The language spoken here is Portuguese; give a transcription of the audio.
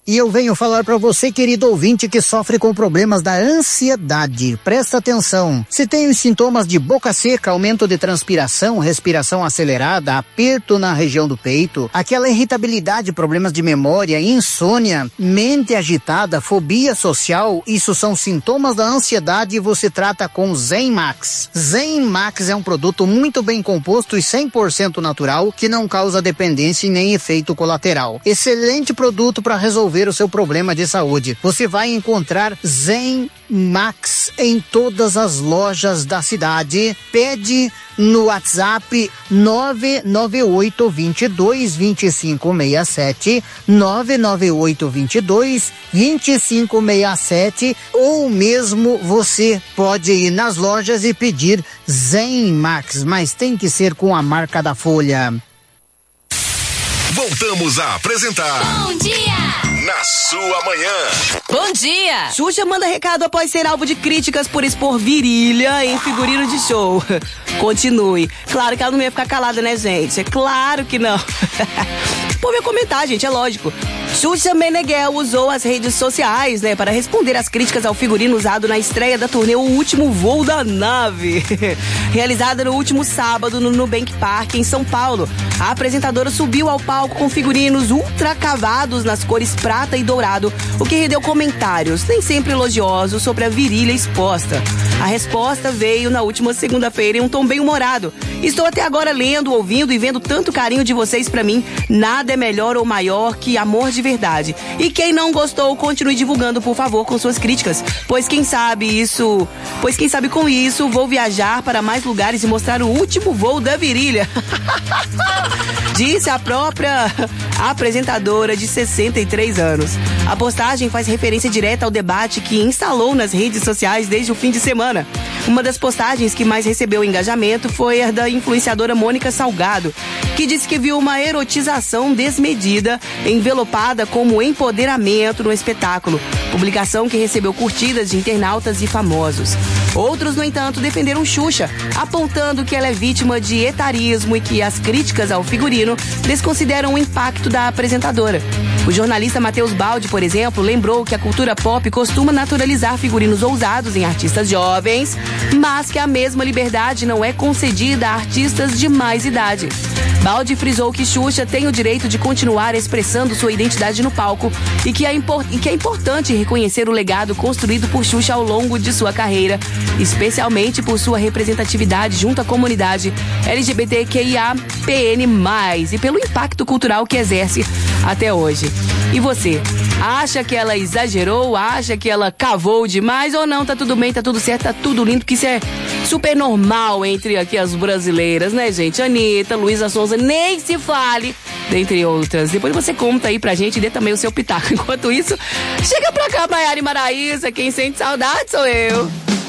E eu venho falar para você, querido ouvinte, que sofre com problemas da ansiedade. Presta atenção. Se tem os sintomas de boca seca, aumento de transpiração, respiração acelerada, aperto na região do peito, aquela irritabilidade, problemas de memória, insônia, mente agitada, fobia social, isso são sintomas da ansiedade e você trata com Zen Max. Zen Max é um produto muito bem composto e 100% natural que não causa dependência e nem efeito colateral. Excelente produto para resolver o seu problema de saúde. Você vai encontrar Zen Max em todas as lojas da cidade. Pede no WhatsApp 998222567, 998222567, ou mesmo você pode ir nas lojas e pedir Zen Max, mas tem que ser com a marca da Folha. Voltamos a apresentar Bom Dia na sua manhã. Bom dia. Xuxa manda recado após ser alvo de críticas por expor virilha em figurino de show. Continue. Claro que ela não ia ficar calada, né, gente? É claro que não. O povo ia comentar, gente, é lógico. Xuxa Meneghel usou as redes sociais, né, para responder às críticas ao figurino usado na estreia da turnê O Último Voo da Nave, realizada no último sábado no Nubank Park, em São Paulo. A apresentadora subiu ao palco com figurinos ultra cavados nas cores prata e dourado, o que rendeu comentários, nem sempre elogiosos, sobre a virilha exposta. A resposta veio na última segunda-feira em um tom bem humorado. Estou até agora lendo, ouvindo e vendo tanto carinho de vocês pra mim. Nada é melhor ou maior que amor de verdade. E quem não gostou, continue divulgando, por favor, com suas críticas. Pois quem sabe com isso, vou viajar para mais lugares e mostrar o último voo da virilha. Disse a própria apresentadora de 63 anos. A postagem faz referência direta ao debate que instalou nas redes sociais desde o fim de semana. Uma das postagens que mais recebeu engajamento foi a da influenciadora Mônica Salgado, que disse que viu uma erotização desmedida, envelopada como empoderamento no espetáculo. Publicação que recebeu curtidas de internautas e famosos. Outros, no entanto, defenderam Xuxa, apontando que ela é vítima de etarismo e que as críticas ao figurino desconsideram o impacto da apresentadora. O jornalista Matheus Baldi, por exemplo, lembrou que a cultura pop costuma naturalizar figurinos ousados em artistas jovens, mas que a mesma liberdade não é concedida a artistas de mais idade. Baldi frisou que Xuxa tem o direito de continuar expressando sua identidade no palco e que é importante reconhecer o legado construído por Xuxa ao longo de sua carreira, especialmente por sua representatividade junto à comunidade LGBTQIAPN+, e pelo impacto cultural que exerce até hoje. E você? Acha que ela exagerou? Acha que ela cavou demais? Ou não? Tá tudo bem, tá tudo certo, tá tudo lindo, que isso é super normal entre aqui as brasileiras, né, gente? Anitta, Luísa Sonza, nem se fale, dentre outras. Depois você conta aí pra gente e dê também o seu pitaco. Enquanto isso, chega pra cá, Maiara e Maraísa, quem sente saudade sou eu.